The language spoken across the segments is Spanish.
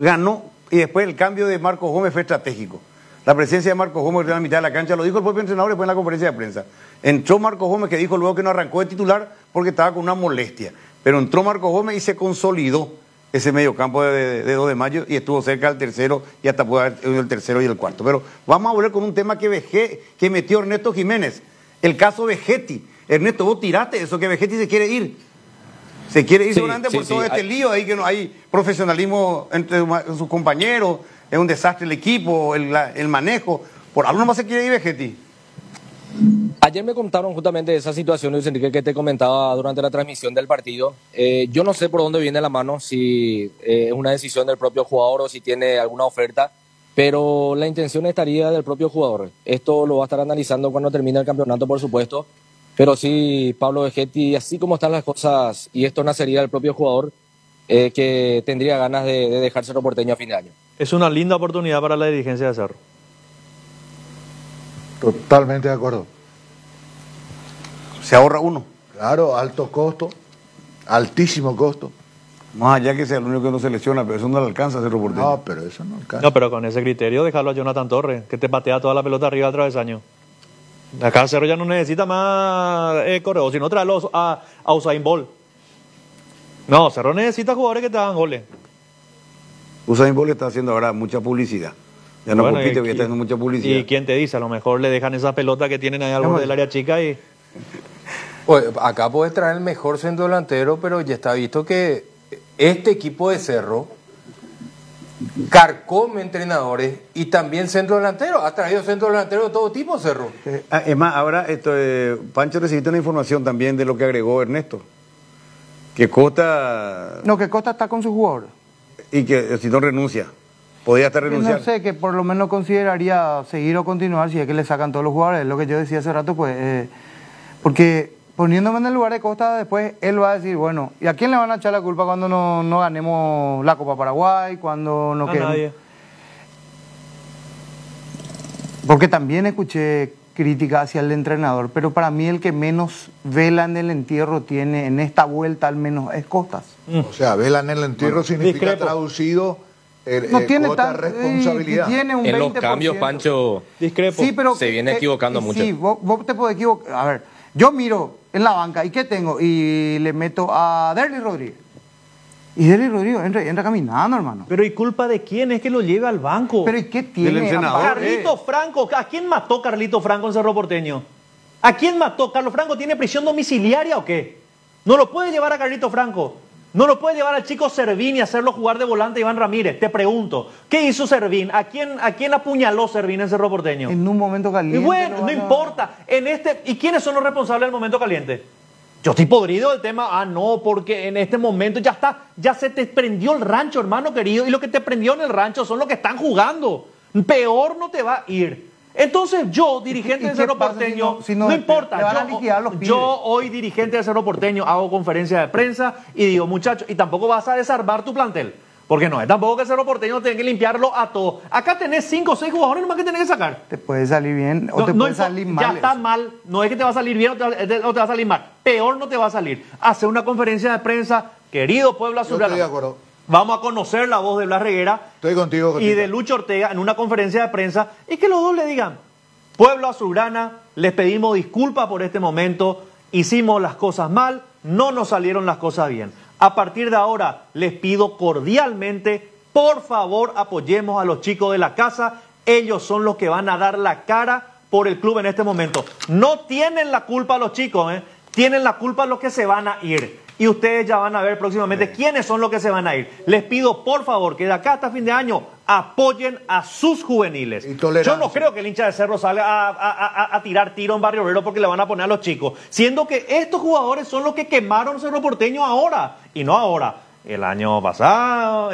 ganó y después el cambio de Marcos Gómez fue estratégico. La presencia de Marcos Gómez en la mitad de la cancha, lo dijo el propio entrenador después en la conferencia de prensa. Entró Marcos Gómez, que dijo luego que no arrancó de titular porque estaba con una molestia. Pero entró Marcos Gómez y se consolidó ese mediocampo de 2 de mayo y estuvo cerca del tercero y hasta pudo haber el tercero y el cuarto. Pero vamos a volver con un tema que metió Ernesto Jiménez, el caso Vegetti. Ernesto, vos tiraste eso, que Vegetti se quiere ir. Se quiere ir seguramente por todo este lío ahí, que no hay profesionalismo entre sus compañeros, es un desastre el equipo, el manejo. Por algo nomás se quiere ir Vegetti. Ayer me contaron justamente esa situación, Luis Enrique, que te comentaba durante la transmisión del partido. Yo no sé por dónde viene la mano, si es una decisión del propio jugador o si tiene alguna oferta, pero la intención estaría del propio jugador. Esto lo va a estar analizando cuando termine el campeonato, por supuesto, pero sí, Pablo Vegetti, así como están las cosas, y esto nacería del propio jugador, que tendría ganas de dejar Cerro Porteño a fin de año. Es una linda oportunidad para la dirigencia de Cerro. Totalmente de acuerdo. Se ahorra uno. Claro, alto costo, altísimo costo. Más allá que sea el único que no selecciona, pero eso no le alcanza a Cerro Porteño. No, pero eso no alcanza. No, pero con ese criterio dejarlo a Jonathan Torres, que te patea toda la pelota arriba del travesaño. Acá Cerro ya no necesita más correo, sino traerlo a Usain Bolt. No, Cerro necesita jugadores que te hagan goles. Usain Bolt está haciendo ahora mucha publicidad. Ya no compite, porque está haciendo mucha publicidad. ¿Y quién te dice? A lo mejor le dejan esa pelota que tienen ahí al borde del área chica y... Pues acá puedes traer el mejor centro delantero, pero ya está visto que este equipo de Cerro carcome entrenadores y también centro delantero. Ha traído centro delantero de todo tipo, Cerro. Es más, ahora Pancho recibiste una información también de lo que agregó Ernesto. Que Costa... No, que Costa está con su jugador. Y que si no renuncia, podría estar renunciando. No sé, que por lo menos consideraría seguir o continuar si es que le sacan todos los jugadores. Es lo que yo decía hace rato, pues... porque poniéndome en el lugar de Costa, después él va a decir, bueno, ¿y a quién le van a echar la culpa cuando no ganemos la Copa Paraguay? Cuando no quede... nadie. Porque también escuché crítica hacia el entrenador, pero para mí el que menos vela en el entierro tiene en esta vuelta al menos es Costas. O sea, vela en el entierro significa discrepo. Traducido no tiene Cota tan responsabilidad. Tiene un En 20%. los cambios, Pancho, Discrepo. Sí, pero se viene equivocando mucho. Sí, vos te podés equivocar. A ver, yo miro en la banca, ¿y qué tengo? Y le meto a Derly Rodríguez. Y Derly Rodríguez entra caminando, hermano. Pero ¿y culpa de quién es que lo lleve al banco? Pero ¿y qué tiene? Del entrenador. Carlito Franco, ¿a quién mató Carlito Franco en Cerro Porteño? ¿A quién mató? ¿Carlos Franco tiene prisión domiciliaria o qué? ¿No lo puede llevar a Carlito Franco? ¿No lo puede llevar al chico Servín y hacerlo jugar de volante Iván Ramírez? Te pregunto, ¿qué hizo Servín? ¿A quién apuñaló Servín en Cerro Porteño? En un momento caliente. Y bueno, no importa. ¿Y quiénes son los responsables del momento caliente? Yo estoy podrido del tema. No, porque en este momento ya está, ya se te prendió el rancho, hermano querido. Y lo que te prendió en el rancho son los que están jugando. Peor no te va a ir. Entonces yo, dirigente de Cerro Porteño, no importa, le van a liquidar los pibes. yo hoy dirigente de Cerro Porteño hago conferencia de prensa y digo, muchachos, y tampoco vas a desarmar tu plantel. Porque no es tampoco que Cerro Porteño tiene que limpiarlo a todo. Acá tenés 5 o 6 jugadores nomás que tenés que sacar. Te puede salir bien o te puede salir mal. Ya está mal. No es que te va a salir bien o te va a salir mal. Peor no te va a salir. Hacer una conferencia de prensa, querido pueblo azulgrana. Yo estoy de acuerdo. Vamos a conocer la voz de Blas Reguera Estoy contigo, y de Lucho Ortega en una conferencia de prensa y que los dos le digan, pueblo azulgrana, les pedimos disculpas por este momento, hicimos las cosas mal, no nos salieron las cosas bien. A partir de ahora les pido cordialmente, por favor apoyemos a los chicos de la casa, ellos son los que van a dar la cara por el club en este momento. No tienen la culpa los chicos, tienen la culpa los que se van a ir. Y ustedes ya van a ver próximamente quiénes son los que se van a ir. Les pido, por favor, que de acá hasta fin de año apoyen a sus juveniles. Yo no creo que el hincha de Cerro salga a tirar tiro en Barrio Obrero porque le van a poner a los chicos. Siendo que estos jugadores son los que quemaron Cerro Porteño ahora. Y no ahora. El año pasado,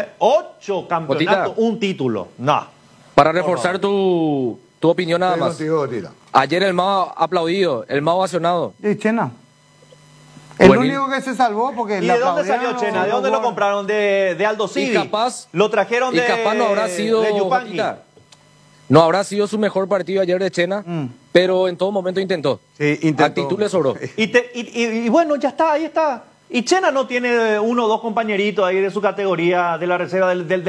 8 campeonatos, un título. No. Para reforzar tu opinión nada más. Ayer el Mao aplaudido, el Mao ovacionado. ¿Y Chena? El único que se salvó porque... ¿Y de dónde salió Chena? ¿De dónde lo compraron? ¿De Aldo Civi? Y capaz... Lo trajeron de... Y capaz no habrá sido... de Yupanqui. No habrá sido su mejor partido ayer de Chena, pero en todo momento intentó. Sí, intentó. Actitud le sobró. Y bueno, ya está, ahí está. Y Chena no tiene 1 o 2 compañeritos ahí de su categoría de la reserva del